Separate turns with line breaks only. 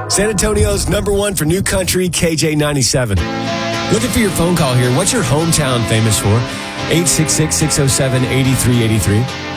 San Antonio's number one for new country, KJ97. Looking for your phone call here. What's your hometown famous for? 866-607-8383.